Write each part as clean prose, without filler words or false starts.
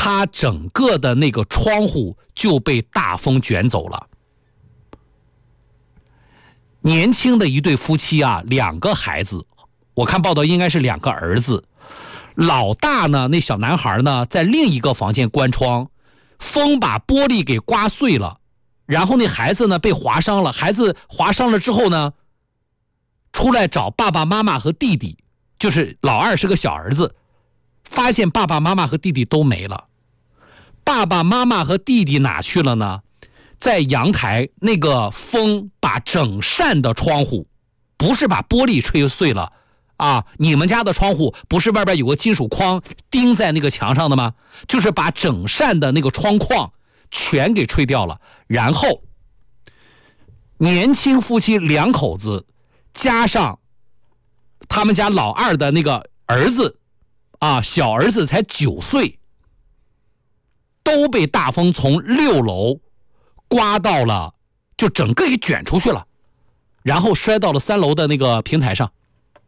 他整个的那个窗户就被大风卷走了。年轻的一对夫妻啊，2个孩子，我看报道应该是2个儿子。老大呢，那小男孩呢，在另一个房间关窗，风把玻璃给刮碎了，然后那孩子呢被划伤了。孩子划伤了之后呢，出来找爸爸妈妈和弟弟，就是老二是个小儿子，发现爸爸妈妈和弟弟都没了。爸爸妈妈和弟弟哪去了呢？在阳台，那个风把整扇的窗户，不是把玻璃吹碎了啊！你们家的窗户不是外边有个金属框钉在那个墙上的吗？就是把整扇的那个窗框全给吹掉了。然后年轻夫妻2口子加上他们家老二的那个儿子啊，小儿子才9岁，都被大风从6楼刮到了，就整个给卷出去了，然后摔到了3楼的那个平台上。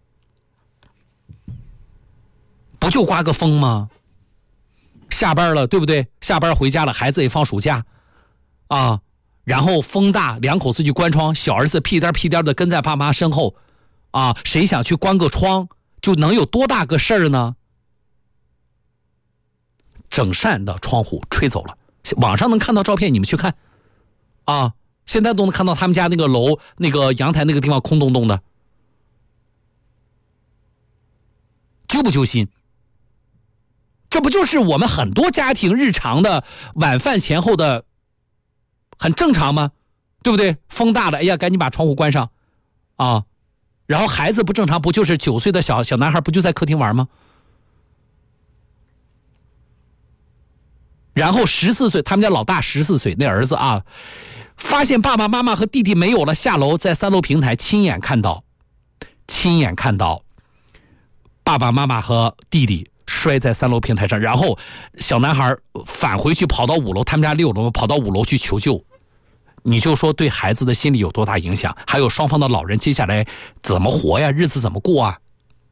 不就刮个风吗？下班了，对不对？下班回家了，孩子也放暑假啊，然后风大，2口子去关窗，小儿子屁颠屁颠的跟在爸妈身后啊，谁想去关个窗就能有多大个事儿呢？整扇的窗户吹走了，网上能看到照片，你们去看啊，现在都能看到他们家那个楼那个阳台那个地方空洞洞的。揪不揪心？这不就是我们很多家庭日常的晚饭前后的很正常吗？对不对？风大了，哎呀，赶紧把窗户关上啊！然后孩子不正常，不就是9岁的小男孩不就在客厅玩吗？然后14岁，他们家老大14岁，那儿子啊，发现爸爸妈妈和弟弟没有了，下楼在3楼平台亲眼看到爸爸妈妈和弟弟摔在3楼平台上，然后小男孩返回去跑到5楼，他们家6楼，跑到5楼去求救。你就说对孩子的心理有多大影响？还有双方的老人接下来怎么活呀？日子怎么过啊？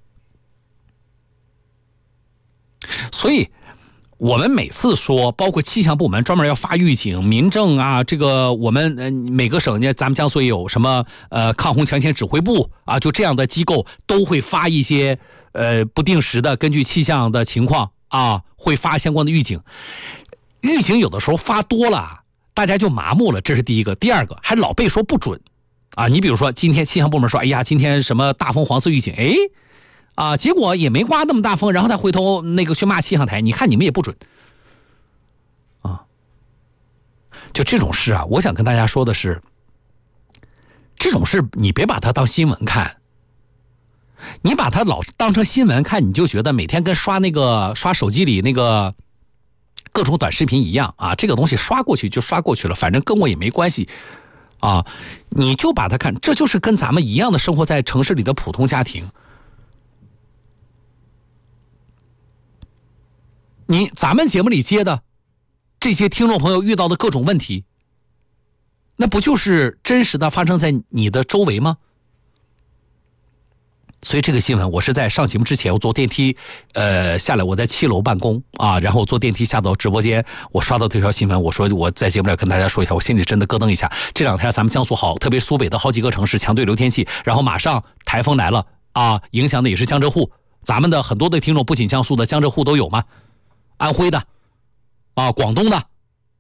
所以我们每次说，包括气象部门专门要发预警，民政啊，这个我们每个省呢，咱们江苏也有什么抗洪抢险指挥部啊，就这样的机构都会发一些不定时的根据气象的情况啊，会发相关的预警。预警有的时候发多了，大家就麻木了，这是第一个。第二个，还老被说不准啊。你比如说今天气象部门说，哎呀，今天什么大风黄色预警，哎。啊，结果也没刮那么大风，然后他回头那个去骂气象台，你看你们也不准啊。就这种事啊，我想跟大家说的是，这种事你别把它当新闻看，你把它老当成新闻看，你就觉得每天跟刷手机里那个各种短视频一样啊，这个东西刷过去就刷过去了，反正跟我也没关系啊。你就把它看，这就是跟咱们一样的生活在城市里的普通家庭。咱们节目里接的这些听众朋友遇到的各种问题，那不就是真实的发生在你的周围吗？所以这个新闻我是在上节目之前，我坐电梯下来，我在7楼办公啊，然后坐电梯下到直播间，我刷到这条新闻，我说我在节目里跟大家说一下，我心里真的咯噔一下。这2天咱们江苏特别苏北的好几个城市强对流天气，然后马上台风来了啊，影响的也是江浙沪，咱们的很多的听众不仅江苏的，江浙沪都有嘛。安徽的啊，广东的，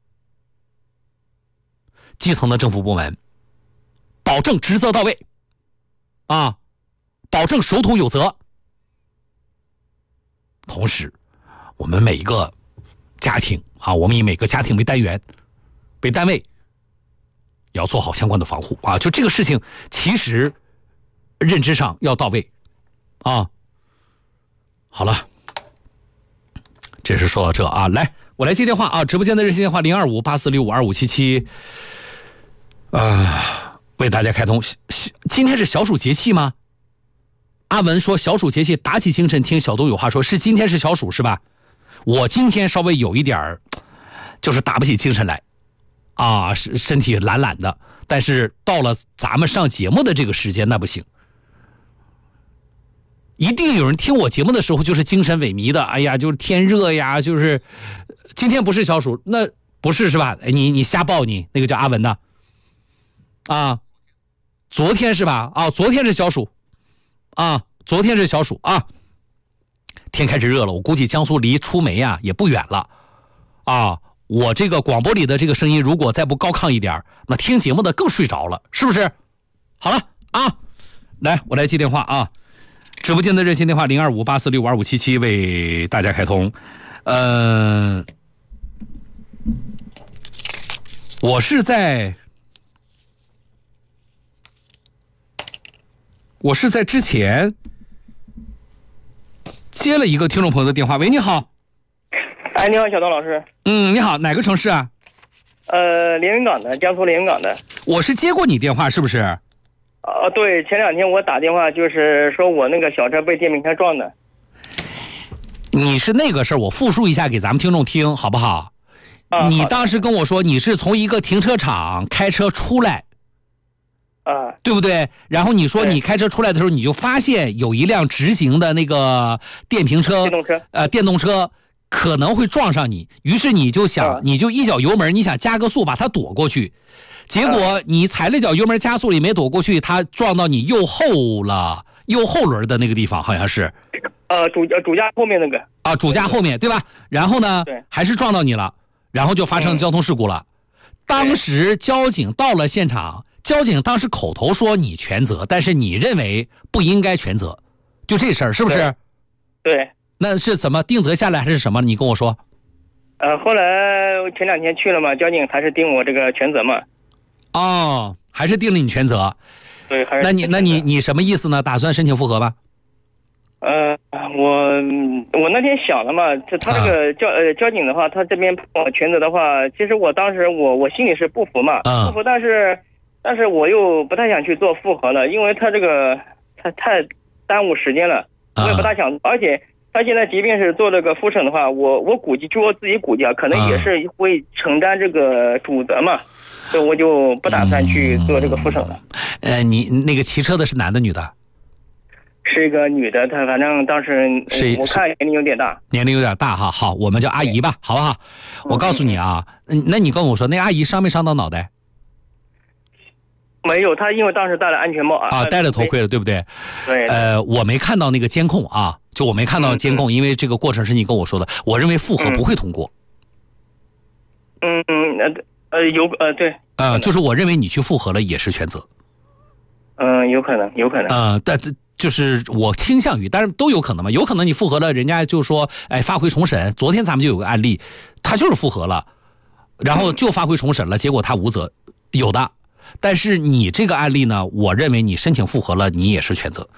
基层的政府部门保证职责到位啊，保证守土有责。同时我们每一个家庭啊，我们以每个家庭为单元为单位，要做好相关的防护啊。就这个事情其实认知上要到位啊。好了，这是说到这啊，来，我来接电话啊！直播间的热线电话02584652577，为大家开通。今天是小暑节气吗？阿文说小暑节气打起精神听小东有话说，是今天是小暑是吧？我今天稍微有一点就是打不起精神来啊，身体懒懒的，但是到了咱们上节目的这个时间那不行。 一定有人听我节目的时候就是精神萎靡的，哎呀，就是天热呀，就是今天不是小暑，那不是是吧？哎，你瞎报你那个叫阿文的啊，昨天是吧？啊，昨天是小暑啊，昨天是小暑啊，天开始热了，我估计江苏离出梅啊也不远了啊。我这个广播里的这个声音如果再不高亢一点，那听节目的更睡着了，是不是？好了啊，来我来接电话啊。直播间的热线电话0258462577为大家开通。我是在之前接了一个听众朋友的电话。喂，你好。 哎，你好，小东老师。 你好，哪个城市啊？ 连云港的，江苏连云港的。 我是接过你电话，是不是？ 对，前2天我打电话就是说我那个小车被电瓶车撞的。 你是那个事儿，我复述一下给咱们听众听，好不好？你当时跟我说你是从一个停车场开车出来，对不对？然后你说你开车出来的时候，你就发现有一辆直行的那个电动车可能会撞上你，于是你就想，你就一脚油门，你想加个速把它躲过去。结果你踩了脚油门加速里没躲过去，它撞到你右后轮的那个地方，好像是主驾后面那个啊，主驾后面对吧？然后呢，还是撞到你了，然后就发生交通事故了。当时交警到了现场，交警当时口头说你全责，但是你认为不应该全责，就这事儿是不是？ 对。 那是怎么定责下来还是什么？你跟我说。 后来前2天去了嘛，交警还是定我这个全责嘛。 哦，还是定了你全责。 对，还是。 那你什么意思呢？打算申请复核吗？ 我那天想了嘛，他这个交警的话，他这边判我全责的话，其实我当时我心里是不服嘛，不服，但是我又不太想去做复核了，因为他这个他太耽误时间了，我也不大想，而且他现在即便是做这个复审的话，我估计就我自己估计啊，可能也是会承担这个主责嘛。所以我就不打算去做这个复审了。 你那个骑车的是男的女的？ 是一个女的，她反正当时我看年龄有点大。 年龄有点大哈，好，我们叫阿姨吧，好不好？我告诉你啊，那你跟我说，那阿姨伤没伤到脑袋？ 没有，她因为当时戴了安全帽啊， 戴了头盔了，对不对？ 对。 我没看到那个监控啊，就我没看到监控，因为这个过程是你跟我说的，我认为复核不会通过。 对。 就是我认为你去复核了也是全责。 有可能。 但就是我倾向于，当然都有可能嘛，有可能你复核了，人家就说，哎，发回重审。昨天咱们就有个案例，他就是复核了，然后就发回重审了，结果他无责，有的。但是你这个案例呢，我认为你申请复核了，你也是全责。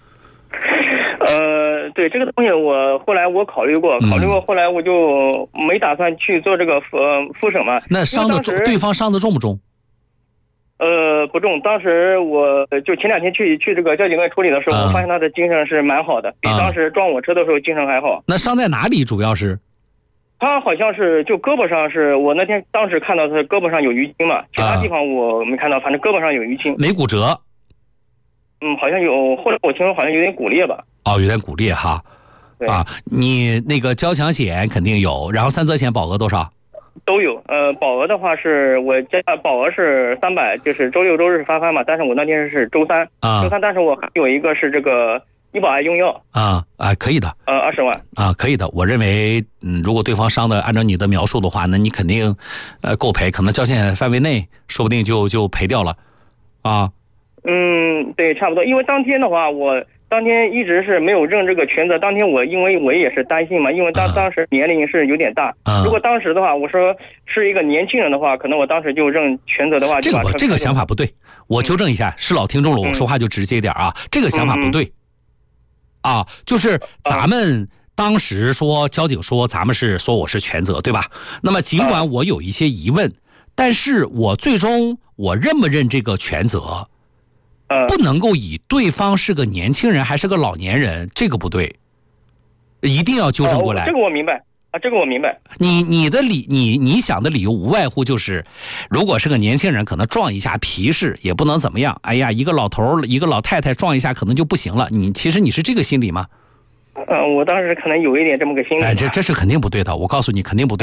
对这个东西，后来我考虑过，后来我就没打算去做这个复审嘛。 那伤的重，对方伤的重不重？ 不重。当时我就前2天去这个交警队处理的时候，我发现他的精神是蛮好的，比当时撞我车的时候精神还好。 那伤在哪里？主要是？ 他好像是就胳膊上，是我那天当时看到他胳膊上有淤青嘛，其他地方我没看到，反正胳膊上有淤青。 没骨折？ 好像有，或者我听说好像有点骨裂吧。 有点骨裂哈。 对你那个交强险肯定有，然后3责险保额多少？ 都有。保额的话是我家保额是300，就是周6周日发嘛，但是我那天是周3，但是我还有一个是这个医保爱用药可以的 ，20万可以的。我认为如果对方伤的按照你的描述的话，那你肯定够赔，可能交险范围内说不定就赔掉了啊。 对，差不多。因为当天的话，我当天一直是没有认这个全责。当天因为我也是担心嘛，因为当时年龄是有点大。如果当时的话，我说是一个年轻人的话，可能我当时就认全责的话， 这个想法不对。我纠正一下，是老听众了，我说话就直接点啊。这个想法不对就是咱们当时说交警说咱们是说我是全责，对吧？那么尽管我有一些疑问，但是我最终我认不认这个全责？不能够以对方是个年轻人还是个老年人，这个不对，一定要纠正过来。 这个我明白， 啊，这个我明白。 你想的理由无外乎就是，如果是个年轻人，可能撞一下皮实也不能怎么样。哎呀，一个老头一个老太太撞一下可能就不行了。其实你是这个心理吗？ 我当时可能有一点这么个心理。 哎，这是肯定不对的，我告诉你肯定不对。